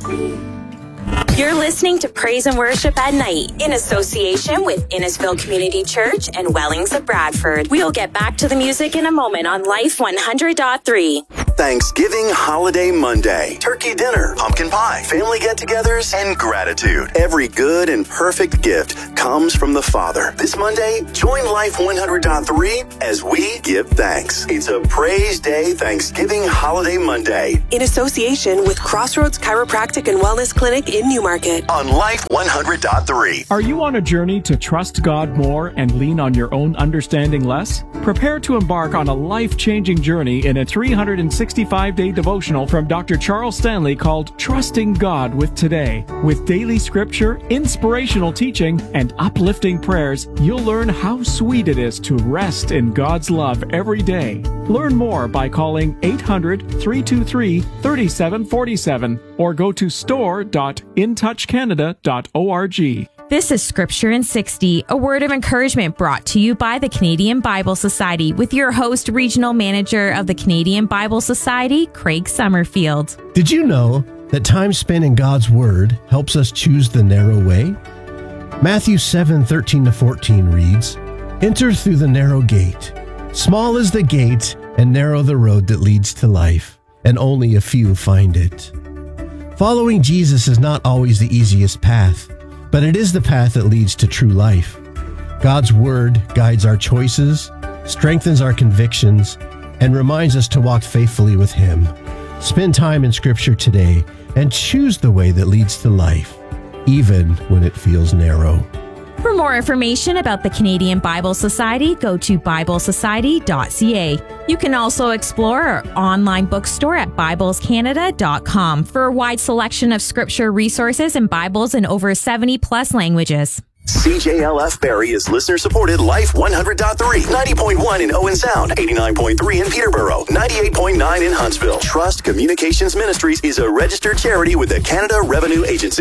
You're listening to Praise and Worship at Night in association with Innisfil Community Church and Wellings of Bradford. We'll get back to the music in a moment on Life 100.3. Thanksgiving Holiday Monday. Turkey dinner, pumpkin pie, family get-togethers, and gratitude. Every good and perfect gift comes from the Father. This Monday, join Life 100.3 as we give thanks. It's a Praise Day Thanksgiving Holiday Monday. In association with Crossroads Chiropractic and Wellness Clinic in Newmarket. On Life 100.3. Are you on a journey to trust God more and lean on your own understanding less? Prepare to embark on a life-changing journey in a 365-day devotional from Dr. Charles Stanley called Trusting God with Today. With daily scripture, inspirational teaching, and uplifting prayers, you'll learn how sweet it is to rest in God's love every day. Learn more by calling 800-323-3747 or go to store.intouchcanada.org. This is Scripture in 60, a word of encouragement brought to you by the Canadian Bible Society with your host, Regional Manager of the Canadian Bible Society, Craig Summerfield. Did you know that time spent in God's Word helps us choose the narrow way? Matthew 7:13-14 reads, "Enter through the narrow gate. Small is the gate and narrow the road that leads to life, and only a few find it." Following Jesus is not always the easiest path, but it is the path that leads to true life. God's Word guides our choices, strengthens our convictions, and reminds us to walk faithfully with Him. Spend time in Scripture today and choose the way that leads to life, even when it feels narrow. For more information about the Canadian Bible Society, go to biblesociety.ca. You can also explore our online bookstore at biblescanada.com for a wide selection of scripture resources and Bibles in over 70-plus languages. CJLF Barrie is listener-supported Life 100.3, 90.1 in Owen Sound, 89.3 in Peterborough, 98.9 in Huntsville. Trust Communications Ministries is a registered charity with the Canada Revenue Agency.